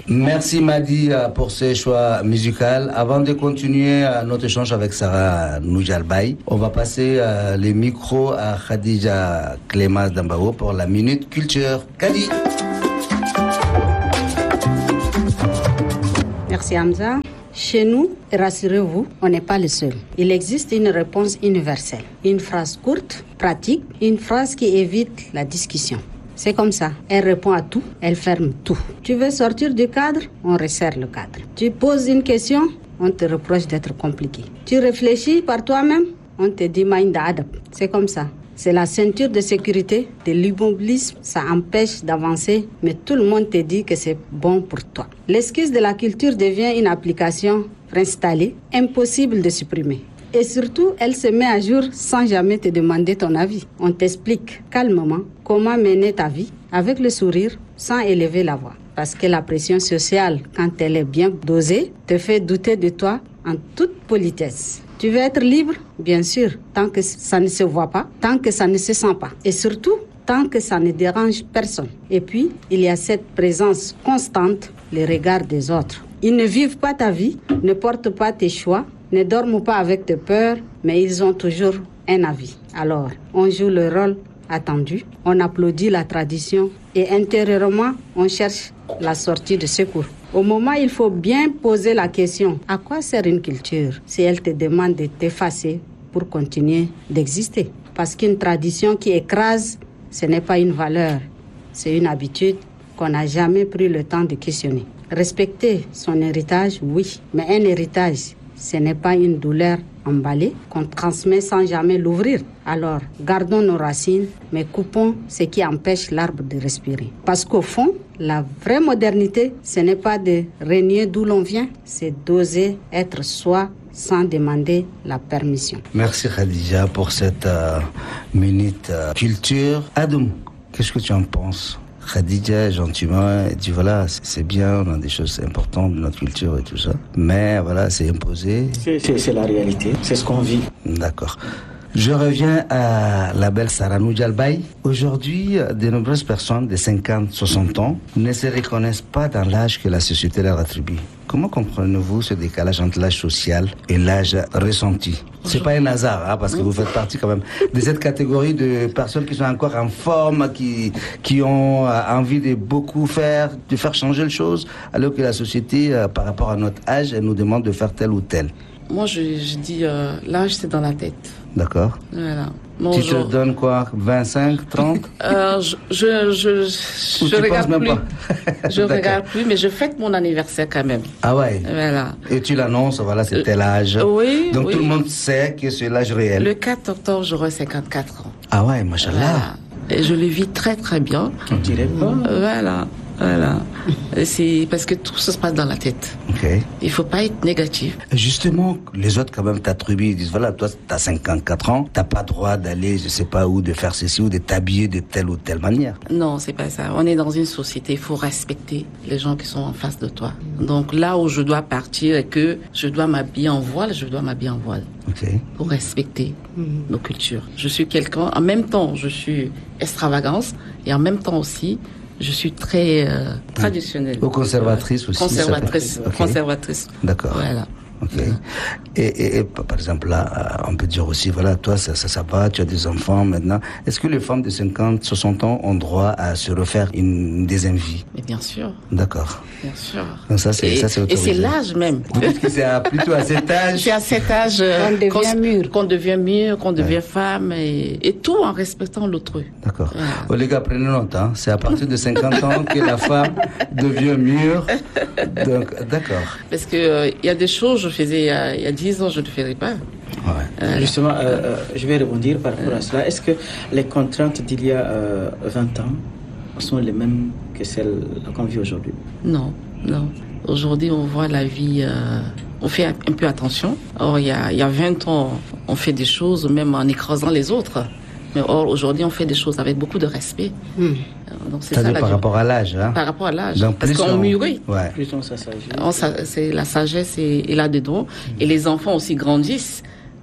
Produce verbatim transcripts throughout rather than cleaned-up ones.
Merci Madi pour ce choix musical. Avant de continuer notre échange avec Sarah Noujalbaï, on va passer les micros à Khadija Clémas Dambao pour la Minute Culture. Kadi. Merci Hamza. Chez nous, rassurez-vous, on n'est pas les seuls. Il existe une réponse universelle. Une phrase courte, pratique, une phrase qui évite la discussion. C'est comme ça. Elle répond à tout, elle ferme tout. Tu veux sortir du cadre, on resserre le cadre. Tu poses une question, on te reproche d'être compliqué. Tu réfléchis par toi-même, on te dit mind adap. C'est comme ça. C'est la ceinture de sécurité, de l'immobilisme, ça empêche d'avancer, mais tout le monde te dit que c'est bon pour toi. L'excuse de la culture devient une application préinstallée, impossible de supprimer. Et surtout, elle se met à jour sans jamais te demander ton avis. On t'explique calmement comment mener ta vie, avec le sourire, sans élever la voix. Parce que la pression sociale, quand elle est bien dosée, te fait douter de toi en toute politesse. Tu veux être libre? Bien sûr, tant que ça ne se voit pas, tant que ça ne se sent pas. Et surtout, tant que ça ne dérange personne. Et puis, il y a cette présence constante, les regards des autres. Ils ne vivent pas ta vie, ne portent pas tes choix, ne dorment pas avec tes peurs, mais ils ont toujours un avis. Alors, on joue le rôle attendu, on applaudit la tradition et intérieurement, on cherche la sortie de secours. Au moment, il faut bien poser la question, à quoi sert une culture si elle te demande de t'effacer pour continuer d'exister? Parce qu'une tradition qui écrase, ce n'est pas une valeur, c'est une habitude qu'on n'a jamais pris le temps de questionner. Respecter son héritage, oui, mais un héritage, ce n'est pas une douleur emballée qu'on transmet sans jamais l'ouvrir. Alors, gardons nos racines, mais coupons ce qui empêche l'arbre de respirer. Parce qu'au fond, la vraie modernité, ce n'est pas de régner d'où l'on vient, c'est d'oser être soi sans demander la permission. Merci Khadija pour cette euh, minute euh, culture. Adoum, qu'est-ce que tu en penses? Khadija, gentiment, dit voilà, c'est bien, on a des choses importantes de notre culture et tout ça, mais voilà, c'est imposé. C'est, c'est, c'est la réalité, c'est ce qu'on vit. D'accord. Je reviens à la belle Sarah Noujalbaï. Aujourd'hui, de nombreuses personnes de cinquante, soixante ans ne se reconnaissent pas dans l'âge que la société leur attribue. Comment comprenez-vous ce décalage entre l'âge social et l'âge ressenti? C'est pas un hasard, hein, parce que vous faites partie quand même de cette catégorie de personnes qui sont encore en forme, qui, qui ont envie de beaucoup faire, de faire changer les choses, alors que la société, par rapport à notre âge, elle nous demande de faire tel ou tel. Moi, je, je dis, euh, l'âge, c'est dans la tête. D'accord. Voilà. Bon, tu genre, te donnes quoi, vingt-cinq, trente euh, Je je, je, je, je regarde plus. Je regarde plus, mais je fête mon anniversaire quand même. Ah ouais. Voilà. Et tu l'annonces, voilà, c'est tel âge. Euh, oui. Donc oui. tout le monde sait que c'est l'âge réel. Le quatre octobre, j'aurai cinquante-quatre ans. Ah ouais, machallah. Voilà. Et je le vis très très bien. On dirait pas. Voilà. Voilà. C'est parce que tout se passe dans la tête. Okay. Il faut pas être négatif. Justement, les autres quand même t'attribuent, ils disent voilà, toi t'as cinquante-quatre ans, t'as pas droit d'aller, je sais pas où, de faire ceci ou de t'habiller de telle ou telle manière. Non, c'est pas ça. On est dans une société, il faut respecter les gens qui sont en face de toi. Donc là où je dois partir et que je dois m'habiller en voile, je dois m'habiller en voile. Okay. Pour respecter mmh. nos cultures. Je suis quelqu'un, en même temps, je suis extravagance et en même temps aussi, je suis très euh, traditionnelle. Ou conservatrice aussi. Conservatrice, okay. conservatrice. D'accord. Voilà. Ok. Et, et, et par exemple là, on peut dire aussi, voilà, toi ça, ça, ça va, tu as des enfants maintenant. Est-ce que les femmes de cinquante, soixante ans ont droit à se refaire une deuxième vie? Mais bien sûr. D'accord. Bien sûr. Donc ça c'est, et, ça, c'est autorisé. Et c'est l'âge même. Vous dites que c'est à, plutôt à cet âge. C'est à cet âge qu'on devient qu'on, mûr, qu'on devient mûr, qu'on devient ouais. femme et, et tout en respectant l'autre. D'accord. Voilà. Oh, les gars, prenez note. Hein. C'est à partir de cinquante ans que la femme devient mûre. Donc d'accord. Parce que il euh, y a des choses je faisais il y a, il y a dix ans, je ne le ferais pas. Ouais. Euh, Justement, euh, euh, je vais rebondir par rapport à cela. Est-ce que les contraintes d'il y a euh, vingt ans sont les mêmes que celles qu'on vit aujourd'hui? Non, non. Aujourd'hui, on voit la vie, euh, on fait un peu attention. Or, il y a, il y a vingt ans, on fait des choses même en écrasant les autres. Mais or, aujourd'hui, on fait des choses avec beaucoup de respect. Mmh. Donc, c'est C'est-à-dire ça, par la... rapport à l'âge, hein? Par rapport à l'âge. Donc, parce qu'on on... mûrit. Ouais. Plus on s'assagit. On, c'est la sagesse est, est là-dedans. Mmh. Et les enfants aussi grandissent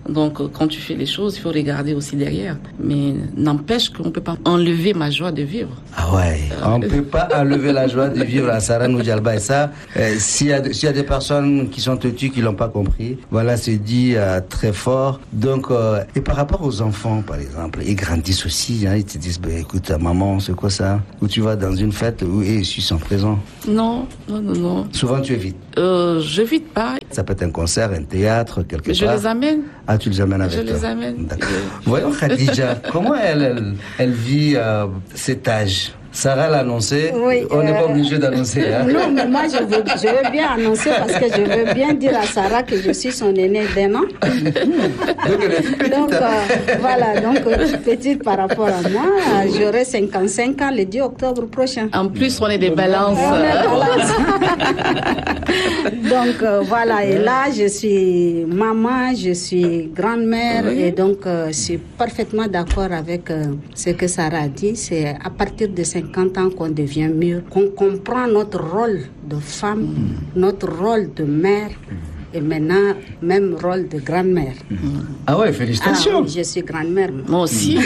Donc, quand tu fais les choses, il faut regarder aussi derrière. Mais n'empêche qu'on ne peut pas enlever ma joie de vivre. Ah ouais, euh... on ne peut pas enlever la joie de vivre à Saranou Dialba. Et ça, euh, s'il y a, s'il y a des personnes qui sont têtues, qui ne l'ont pas compris, voilà, c'est dit euh, très fort. Donc, euh, et par rapport aux enfants, par exemple, ils grandissent aussi. Hein, ils te disent, bah, écoute, maman, c'est quoi ça? Ou tu vas dans une fête où ils sont présents? Non, non, non, non. Souvent, tu évites? euh, Je n'évite pas. Ça peut être un concert, un théâtre, quelque je part. Je les amène. Ah, tu les amènes avec je toi? Je les amène. D'accord. Voyons Khadija, comment elle, elle, elle vit euh, cet âge? Sarah l'a annoncé, oui, on n'est euh... pas obligé d'annoncer. Hein? Non, mais moi je veux, je veux bien annoncer parce que je veux bien dire à Sarah que je suis son aînée d'un an. Donc elle est petite. Donc euh, voilà, donc euh, petite par rapport à moi, euh, j'aurai cinquante-cinq ans le dix octobre prochain. En plus, on est des balances. On est balances. Donc euh, voilà, et là je suis maman, je suis grand-mère, oui. Et donc euh, je suis parfaitement d'accord avec euh, ce que Sarah a dit. C'est à partir de cinquante ans qu'on devient mûr, qu'on comprend notre rôle de femme, mmh. notre rôle de mère, mmh. et maintenant même rôle de grand-mère. Mmh. Ah ouais, félicitations. Ah, oui, je suis grand-mère. Moi aussi.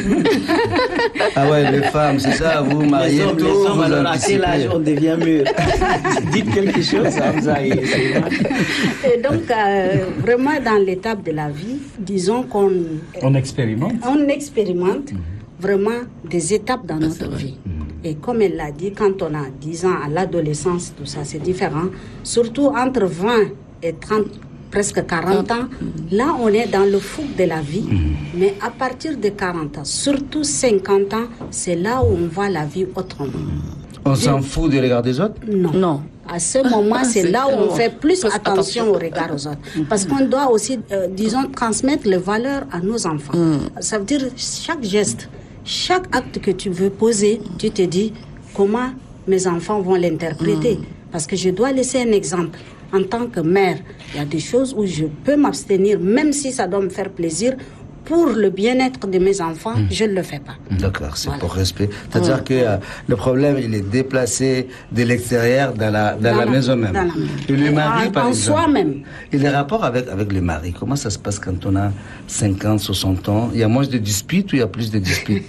Ah ouais, les femmes, c'est ça, vous mariez les hommes, tôt, les hommes, vous alors à quel âge on devient mûr? Dites quelque chose, Hamza. Et donc, euh, vraiment dans l'étape de la vie, disons qu'on... On expérimente. On expérimente. Mmh. Vraiment des étapes dans notre vie. Et comme elle l'a dit, quand on a dix ans, à l'adolescence, tout ça, c'est différent. Surtout entre vingt et trente, presque quarante ans, là, on est dans le fougue de la vie. Mais à partir de quarante ans, surtout cinquante ans, c'est là où on voit la vie autrement. On s'en fout du regard des autres? Non. Non. À ce moment, c'est, c'est là où on fait plus attention, attention au regard aux autres. Parce qu'on doit aussi, euh, disons, transmettre les valeurs à nos enfants. Mm. Ça veut dire chaque geste, chaque acte que tu veux poser, tu te dis comment mes enfants vont l'interpréter. Mmh. Parce que je dois laisser un exemple. En tant que mère, il y a des choses où je peux m'abstenir, même si ça doit me faire plaisir. Pour le bien-être de mes enfants, mmh. je ne le fais pas. D'accord, c'est voilà. Pour respect. C'est-à-dire ouais. que euh, le problème, il est déplacé de l'extérieur dans la, dans dans la, la maison même. Dans la... Et le mari, en, par en exemple. soi-même. Et les rapports avec, avec le mari, comment ça se passe quand on a cinquante, soixante ans? Il y a moins de disputes ou il y a plus de disputes?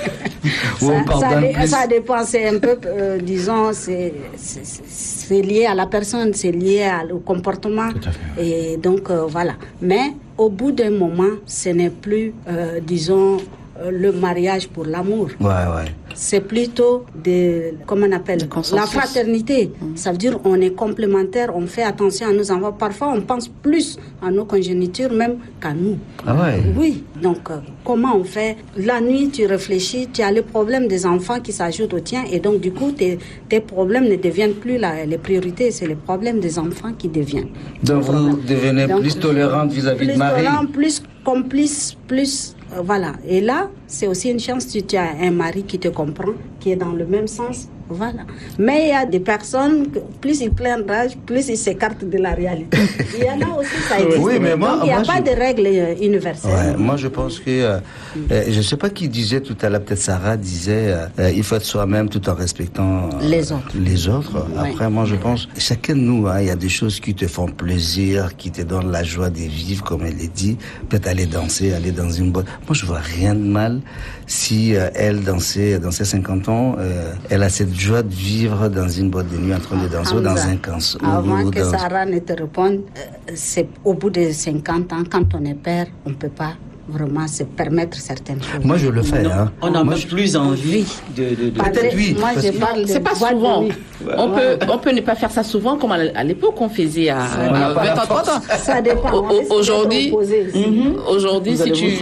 ça, ça, dé, plus... ça dépend, c'est un peu, euh, disons, c'est, c'est, c'est lié à la personne, c'est lié à, au comportement. Tout à fait. Et donc, euh, voilà. Mais au bout d'un moment, ce n'est plus, euh, disons, euh, le mariage pour l'amour. Ouais, ouais. C'est plutôt de, comment on appelle, la fraternité. Mmh. Ça veut dire on est complémentaires, on fait attention à nos enfants. Parfois, on pense plus à nos congénitures même qu'à nous. Ah ouais. Oui. Donc, euh, comment on fait? La nuit, tu réfléchis, tu as les problèmes des enfants qui s'ajoutent aux tiens, et donc du coup, tes, tes problèmes ne deviennent plus la, les priorités, c'est les problèmes des enfants qui deviennent. Donc, vous problèmes. devenez donc, plus tolérante vis-à-vis plus de Marie. Tolérant, plus complice, plus... Euh, voilà. Et là, c'est aussi une chance si tu as un mari qui te comprend, qui est dans le même sens. Voilà. Mais il y a des personnes, plus ils prennent d'âge, plus ils s'écartent de la réalité. Il y en a aussi, ça existe. Oui, mais moi, donc, il n'y a moi, pas je... de règles universelles. Ouais, moi, je pense que... Euh, euh, je ne sais pas qui disait tout à l'heure, peut-être Sarah disait, euh, il faut être soi-même tout en respectant euh, les autres. Les autres. Ouais. Après, moi, je pense, chacun de nous, il hein, y a des choses qui te font plaisir, qui te donnent la joie de vivre, comme elle l'a dit. Peut-être aller danser, aller dans une boîte. Moi, je vois rien de mal si euh, elle dansait, dans ses cinquante ans, euh, elle a cette joie de vivre dans une boîte de nuit en train de danser ou dans un camp. Avant ou que dans... Sarah ne te réponde, euh, c'est au bout de cinquante ans, quand on est père, on ne peut pas vraiment se permettre certaines choses. Moi, je le fais. Non, hein. on n'a moi, pas je... plus envie de... de, de... Peut-être oui. Moi, je parle de c'est pas souvent. On, ouais. peut, on peut ne pas faire ça souvent, comme à l'époque on faisait à, à vingt ans, trente ans. Ça dépend. Aujourd'hui, mm-hmm. aujourd'hui si, tu,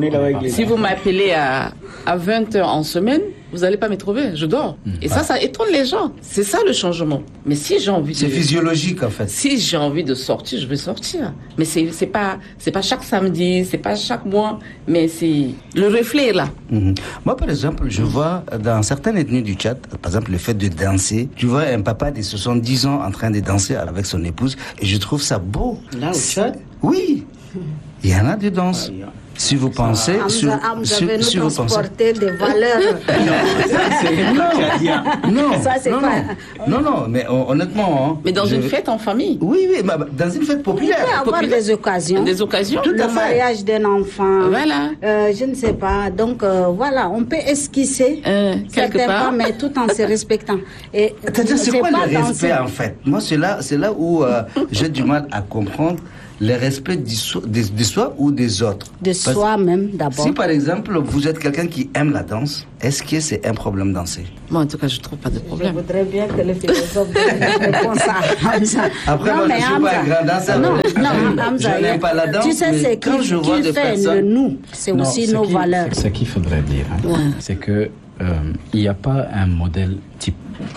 si vous m'appelez à, à vingt heures en semaine, vous n'allez pas me trouver, je dors. Mmh. Et ça, ça étonne les gens. C'est ça le changement. Mais si j'ai envie de... C'est physiologique, en fait. Si j'ai envie de sortir, je vais sortir. Mais c'est, c'est pas, c'est pas chaque samedi, c'est pas chaque mois, mais c'est le reflet, là. Mmh. Moi, par exemple, je vois dans certaines ethnies du Tchad, par exemple, le fait de danser, tu vois un papa de soixante-dix ans en train de danser avec son épouse, et je trouve ça beau. Là, au Tchad? Oui. Il y en a des danses. Si vous pensez... Hamza, si, Hamza si, veut nous si vous transporter pensez... des valeurs. non, non, ça, c'est non, pas... non, non, mais honnêtement... Hein, mais dans je... une fête en famille. Oui, oui, dans une fête populaire. Il peut avoir populaire. des occasions. Des occasions. Tout à le fait. mariage d'un enfant. Voilà. Euh, je ne sais pas. Donc, euh, voilà, on peut esquisser euh, quelque part. pas, mais tout en se respectant. Et c'est, c'est quoi le respect, ce... en fait? Moi, c'est là, c'est là où euh, j'ai du mal à comprendre le respect de soi, de, de soi ou des autres. De soi-même, d'abord. Si, par exemple, vous êtes quelqu'un qui aime la danse, est-ce que c'est un problème danser? Moi, en tout cas, je ne trouve pas de problème. Je voudrais bien que le philosophe réponde à Hamza. Après, non, moi, je ne suis Hamza, pas un grand danseur. Non, je, non, Hamza, je n'aime pas la danse, tu sais, mais c'est quand qui, je vois qui des fait personnes... le nous, c'est non, aussi ce nos qui, valeurs. Ce qu'il faudrait dire, hein, ouais. c'est que euh, il n'y a pas un modèle type,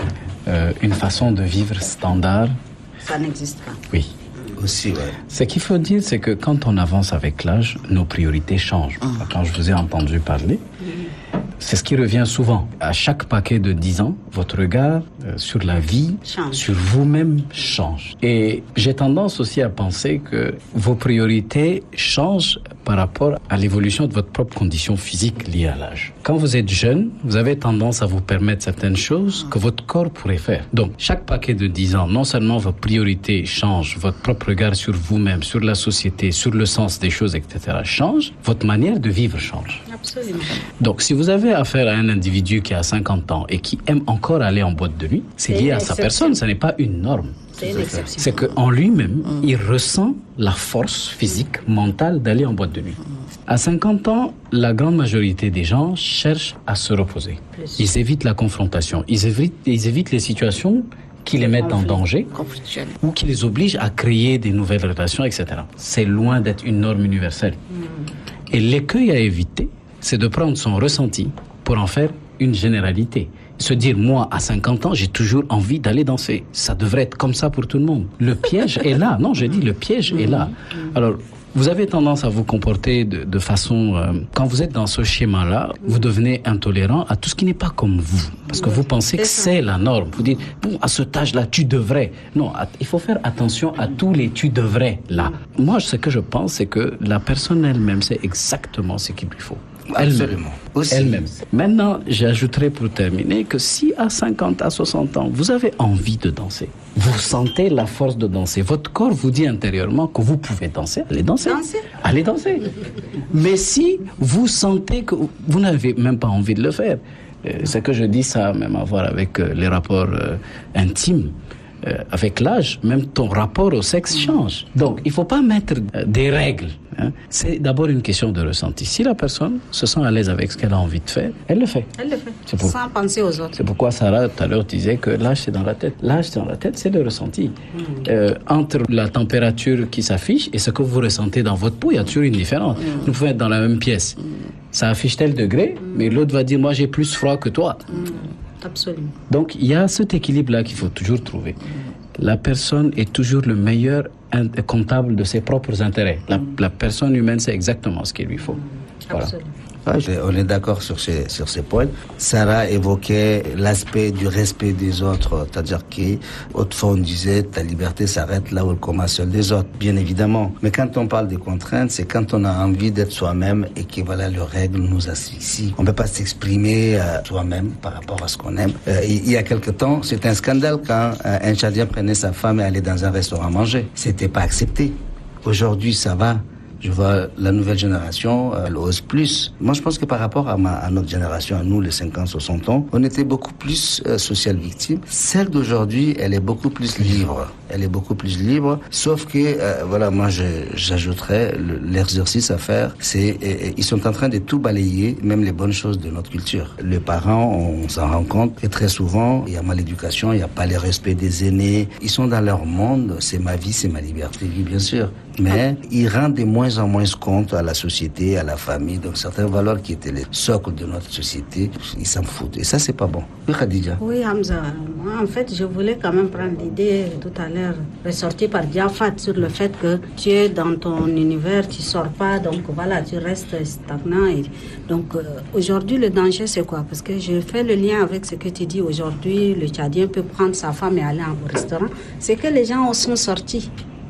euh, une façon de vivre standard. Ça n'existe pas. Oui. Aussi, ouais. Ce qu'il faut dire, c'est que quand on avance avec l'âge, nos priorités changent. Mmh. Quand je vous ai entendu parler, mmh. c'est ce qui revient souvent. À chaque paquet de dix ans, votre regard euh, sur la vie, change. Sur vous-même change. Et j'ai tendance aussi à penser que vos priorités changent par rapport à l'évolution de votre propre condition physique liée à l'âge. Quand vous êtes jeune, vous avez tendance à vous permettre certaines choses que votre corps pourrait faire. Donc, chaque paquet de dix ans, non seulement vos priorités changent, votre propre regard sur vous-même, sur la société, sur le sens des choses, et cetera change, votre manière de vivre change. Absolument. Donc, si vous avez affaire à un individu qui a cinquante ans et qui aime encore aller en boîte de nuit, c'est, c'est lié à sa personne, ce n'est pas une norme. C'est une exception. C'est qu'en lui-même, mmh. il ressent la force physique, mentale d'aller en boîte de nuit. Mmh. À cinquante ans, la grande majorité des gens cherchent à se reposer. Plus. Ils évitent la confrontation, ils évitent, ils évitent les situations qui les mettent en danger ou qui les obligent à créer des nouvelles relations, et cetera. C'est loin d'être une norme universelle. Mmh. Et l'écueil à éviter, c'est de prendre son ressenti pour en faire une généralité. Se dire, moi, à cinquante ans, j'ai toujours envie d'aller danser. Ça devrait être comme ça pour tout le monde. Le piège est là. Non, je dis, le piège est là. Alors, vous avez tendance à vous comporter de, de façon... Euh, quand vous êtes dans ce schéma-là, vous devenez intolérant à tout ce qui n'est pas comme vous. Parce que vous pensez que c'est la norme. Vous dites, bon, à cet âge-là, tu devrais. Non, il faut faire attention à tous les tu devrais là. Moi, ce que je pense, c'est que la personne elle-même sait exactement ce qu'il lui faut. Absolument. Aussi. Elle-même. Maintenant, j'ajouterai pour terminer que si à cinquante, à soixante ans, vous avez envie de danser, vous sentez la force de danser, votre corps vous dit intérieurement que vous pouvez danser, allez danser. danser. Allez danser. Mais si vous sentez que vous n'avez même pas envie de le faire, euh, c'est que je dis ça a même à voir avec euh, les rapports euh, intimes. Euh, avec l'âge, même ton rapport au sexe change. Donc, il ne faut pas mettre euh, des règles. Hein. C'est d'abord une question de ressenti. Si la personne se sent à l'aise avec ce qu'elle a envie de faire, elle le fait. Elle le fait, c'est pour... sans penser aux autres. C'est pourquoi Sarah, tout à l'heure, disait que l'âge, c'est dans la tête. L'âge, c'est dans la tête, c'est le ressenti. Mmh. Euh, entre la température qui s'affiche et ce que vous ressentez dans votre peau, il y a toujours une différence. Mmh. Nous pouvons être dans la même pièce. Mmh. Ça affiche tel degré, mmh. mais l'autre va dire, moi, j'ai plus froid que toi. Mmh. Absolument. Donc, il y a cet équilibre-là qu'il faut toujours trouver. La personne est toujours le meilleur comptable de ses propres intérêts. La, la personne humaine sait exactement ce qu'il lui faut. Voilà. Absolument. Ah, on est d'accord sur ces, sur ces points. Sarah évoquait l'aspect du respect des autres, c'est-à-dire qu'autrefois on disait ta liberté s'arrête là où elle commence celle des autres, bien évidemment. Mais quand on parle des contraintes, c'est quand on a envie d'être soi-même et que voilà, les règles nous asphyxient. On ne peut pas s'exprimer euh, soi-même par rapport à ce qu'on aime. Euh, il y a quelque temps, c'était un scandale quand euh, un Tchadien prenait sa femme et allait dans un restaurant manger. C'était pas accepté. Aujourd'hui, ça va. Je vois la nouvelle génération, elle ose plus. Moi, je pense que par rapport à, ma, à notre génération, à nous, les cinquante, soixante ans, on était beaucoup plus euh, social victime. Celle d'aujourd'hui, elle est beaucoup plus libre. Elle est beaucoup plus libre. Sauf que, euh, voilà, moi, je, j'ajouterais le, l'exercice à faire, c'est euh, ils sont en train de tout balayer, même les bonnes choses de notre culture. Les parents, on s'en rend compte que très souvent, il y a mal éducation, il n'y a pas le respect des aînés. Ils sont dans leur monde, c'est ma vie, c'est ma liberté, oui, bien sûr. Mais ils rendent de moins en moins compte à la société, à la famille. Donc certaines valeurs qui étaient les socles de notre société, ils s'en foutent. Et ça, c'est pas bon. Oui, Khadija. Oui, Hamza. Moi, en fait, je voulais quand même prendre l'idée tout à l'heure ressortie par Diafat sur le fait que tu es dans ton univers, tu sors pas, donc voilà, tu restes stagnant. Et donc euh, aujourd'hui, le danger, c'est quoi? Parce que je fais le lien avec ce que tu dis. Aujourd'hui, le Tchadien peut prendre sa femme et aller au restaurant. C'est que les gens sont sortis.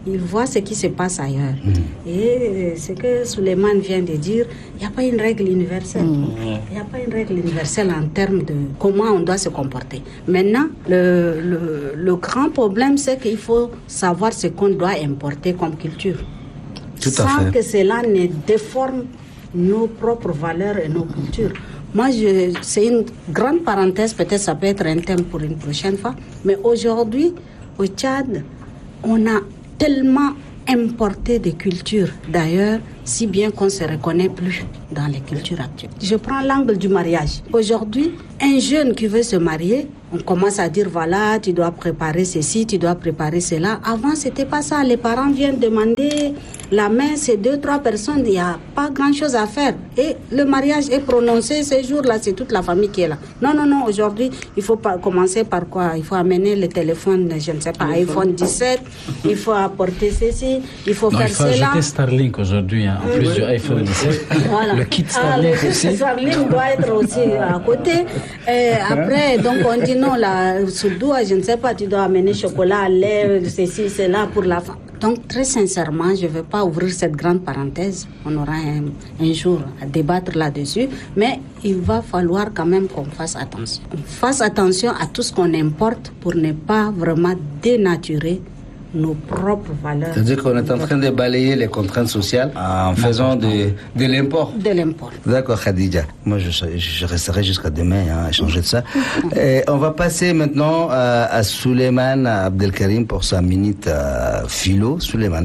il voit ce qui se passe ailleurs. Mmh. Et ce que Souleymane vient de dire, il n'y a pas une règle universelle. Il n'y a pas une règle universelle en termes de comment on doit se comporter. Maintenant, le, le, le grand problème, c'est qu'il faut savoir ce qu'on doit importer comme culture. Tout à sans fait. que cela ne déforme nos propres valeurs et nos cultures. Moi, je, c'est une grande parenthèse, peut-être ça peut être un thème pour une prochaine fois, mais aujourd'hui, au Tchad, on a tellement importé des cultures, d'ailleurs, si bien qu'on ne se reconnaît plus dans les cultures actuelles. Je prends l'angle du mariage. Aujourd'hui, un jeune qui veut se marier, on commence à dire, voilà, tu dois préparer ceci, tu dois préparer cela. Avant, c'était pas ça. Les parents viennent demander la main, c'est deux, trois personnes, il n'y a pas grand-chose à faire. Et le mariage est prononcé ces jours-là, c'est toute la famille qui est là. Non, non, non, aujourd'hui, il faut pas commencer par quoi? Il faut amener le téléphone, je ne sais pas, iPhone dix-sept, il faut apporter ceci, il faut non, faire il faut cela. ajouter Starlink aujourd'hui, hein, en plus oui. du iPhone dix-sept. Voilà. Le kit Starlink ah, le aussi. Starlink doit être aussi à côté. Et après, donc on dit non, la soudoua, je ne sais pas, tu dois amener chocolat, lait, ceci, cela pour la femme. Donc, très sincèrement, je ne vais pas ouvrir cette grande parenthèse. On aura un, un jour à débattre là-dessus. Mais il va falloir quand même qu'on fasse attention. On fasse attention à tout ce qu'on importe pour ne pas vraiment dénaturer nos propres valeurs. C'est-à-dire qu'on est en train de balayer les contraintes sociales en faisant de, de l'import. De l'import. D'accord, Khadija. Moi, je, je resterai jusqu'à demain hein, à changer de ça. Et on va passer maintenant à, à Souleymane Abdelkarim pour sa minute euh, philo. Souleymane.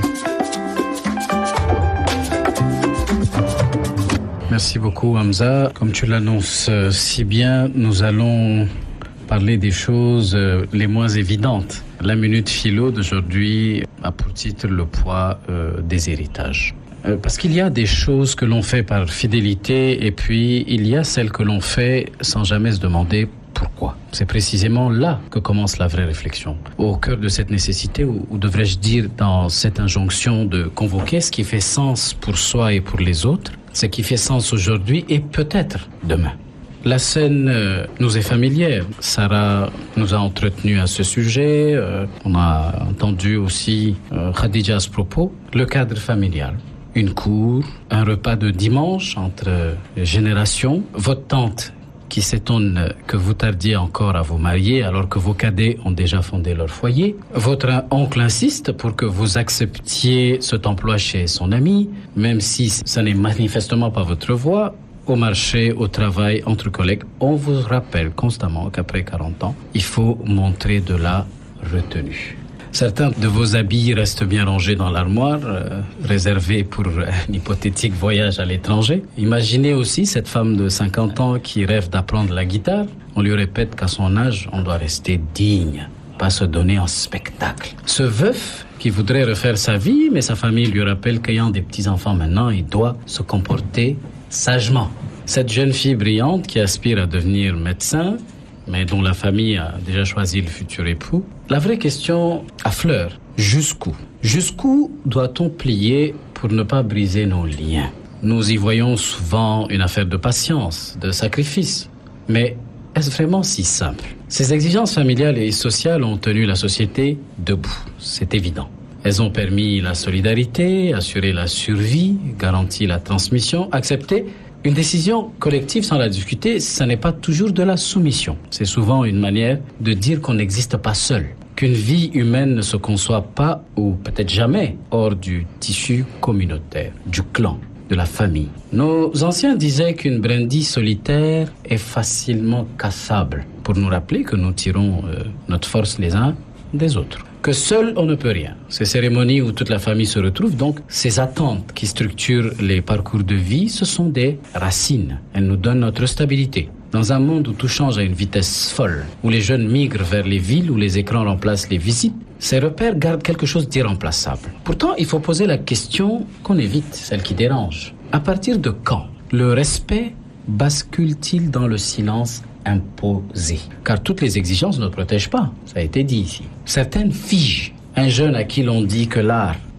Merci beaucoup, Hamza. Comme tu l'annonces euh, si bien, nous allons parler des choses euh, les moins évidentes. La minute philo d'aujourd'hui a pour titre le poids euh, des héritages. Euh, parce qu'il y a des choses que l'on fait par fidélité et puis il y a celles que l'on fait sans jamais se demander pourquoi. C'est précisément là que commence la vraie réflexion. Au cœur de cette nécessité, ou, ou devrais-je dire dans cette injonction de convoquer ce qui fait sens pour soi et pour les autres, ce qui fait sens aujourd'hui et peut-être demain. La scène euh, nous est familière. Sarah nous a entretenus à ce sujet. Euh, on a entendu aussi euh, Khadija à ce propos. Le cadre familial. Une cour, un repas de dimanche entre euh, générations. Votre tante qui s'étonne que vous tardiez encore à vous marier alors que vos cadets ont déjà fondé leur foyer. Votre oncle insiste pour que vous acceptiez cet emploi chez son ami, même si ce n'est manifestement pas votre voie. Au marché, au travail, entre collègues, on vous rappelle constamment qu'après quarante ans, il faut montrer de la retenue. Certains de vos habits restent bien rangés dans l'armoire, euh, réservés pour un hypothétique voyage à l'étranger. Imaginez aussi cette femme de cinquante ans qui rêve d'apprendre la guitare. On lui répète qu'à son âge, on doit rester digne, pas se donner en spectacle. Ce veuf qui voudrait refaire sa vie, mais sa famille lui rappelle qu'ayant des petits-enfants maintenant, il doit se comporter sagement. Cette jeune fille brillante qui aspire à devenir médecin, mais dont la famille a déjà choisi le futur époux, la vraie question affleure. Jusqu'où? Jusqu'où doit-on plier pour ne pas briser nos liens? Nous y voyons souvent une affaire de patience, de sacrifice. Mais est-ce vraiment si simple? Ces exigences familiales et sociales ont tenu la société debout, c'est évident. Elles ont permis la solidarité, assuré la survie, garanti la transmission, accepté une décision collective sans la discuter. Ce n'est pas toujours de la soumission. C'est souvent une manière de dire qu'on n'existe pas seul, qu'une vie humaine ne se conçoit pas, ou peut-être jamais, hors du tissu communautaire, du clan, de la famille. Nos anciens disaient qu'une brindille solitaire est facilement cassable, pour nous rappeler que nous tirons euh, notre force les uns des autres. Que seul on ne peut rien. Ces cérémonies où toute la famille se retrouve, donc ces attentes qui structurent les parcours de vie, ce sont des racines. Elles nous donnent notre stabilité. Dans un monde où tout change à une vitesse folle, où les jeunes migrent vers les villes, où les écrans remplacent les visites, ces repères gardent quelque chose d'irremplaçable. Pourtant, il faut poser la question qu'on évite, celle qui dérange. À partir de quand le respect bascule-t-il dans le silence imposé? Car toutes les exigences ne protègent pas, ça a été dit ici. Certaines figent. Un jeune à qui l'on dit que l'art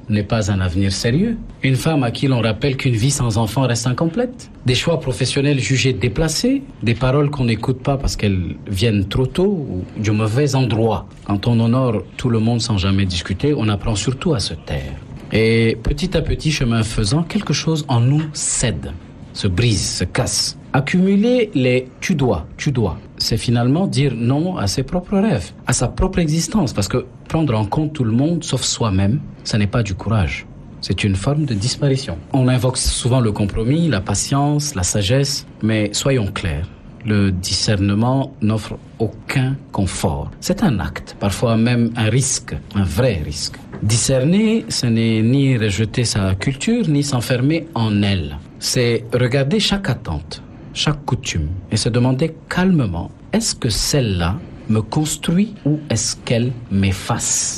n'est pas un avenir sérieux. Une femme à qui l'on rappelle qu'une vie sans enfant reste incomplète. Des choix professionnels jugés déplacés. Des paroles qu'on n'écoute pas parce qu'elles viennent trop tôt ou du mauvais endroit. Quand on honore tout le monde sans jamais discuter, on apprend surtout à se taire. Et petit à petit, chemin faisant, quelque chose en nous cède, se brise, se casse. Accumuler les « tu dois, tu dois », c'est finalement dire non à ses propres rêves, à sa propre existence. Parce que prendre en compte tout le monde, sauf soi-même, ça n'est pas du courage. C'est une forme de disparition. On invoque souvent le compromis, la patience, la sagesse, mais soyons clairs. Le discernement n'offre aucun confort. C'est un acte, parfois même un risque, un vrai risque. Discerner, ce n'est ni rejeter sa culture, ni s'enfermer en elle. C'est regarder chaque attente, chaque coutume, et se demander calmement, est-ce que celle-là me construit ou est-ce qu'elle m'efface ?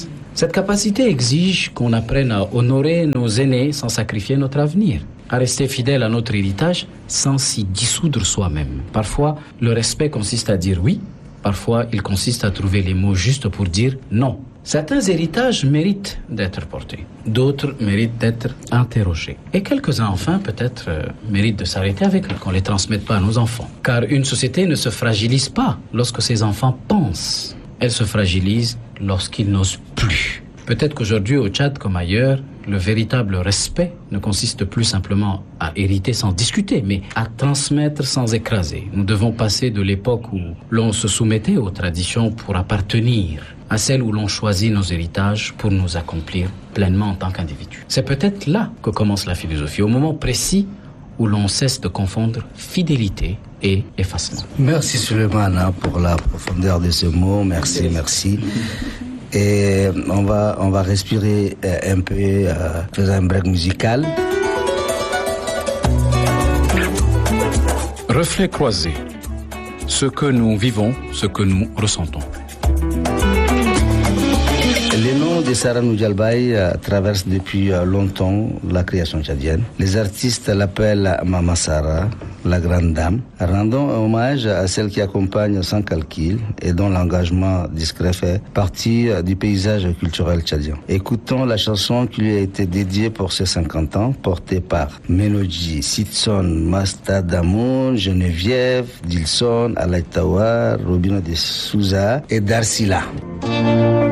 Cette capacité exige qu'on apprenne à honorer nos aînés sans sacrifier notre avenir, à rester fidèle à notre héritage sans s'y dissoudre soi-même. Parfois, le respect consiste à dire oui, parfois il consiste à trouver les mots justes pour dire non. Certains héritages méritent d'être portés, d'autres méritent d'être interrogés. Et quelques-uns, enfin, peut-être, euh, méritent de s'arrêter avec eux, qu'on ne les transmette pas à nos enfants. Car une société ne se fragilise pas lorsque ses enfants pensent. Elle se fragilise lorsqu'ils n'osent plus. Peut-être qu'aujourd'hui, au Tchad comme ailleurs, le véritable respect ne consiste plus simplement à hériter sans discuter, mais à transmettre sans écraser. Nous devons passer de l'époque où l'on se soumettait aux traditions pour appartenir à celle où l'on choisit nos héritages pour nous accomplir pleinement en tant qu'individus. C'est peut-être là que commence la philosophie, au moment précis où l'on cesse de confondre fidélité et effacement. Merci Suleymane pour la profondeur de ce mot. Merci, merci. Et on va, on va respirer un peu, euh, faisant un break musical. Reflets croisés. Ce que nous vivons, ce que nous ressentons. Le nom de Sarah Noudialbaye euh, traverse depuis euh, longtemps la création tchadienne. Les artistes l'appellent Mama Sarah, la grande dame. Rendons hommage à celle qui accompagne sans calcul et dont l'engagement discret fait partie euh, du paysage culturel tchadien. Écoutons la chanson qui lui a été dédiée pour ses cinquante ans, portée par Melody, Sitson, Masta Damoun, Geneviève, Dilson, Alaitawa, Robina de Souza et Darsila.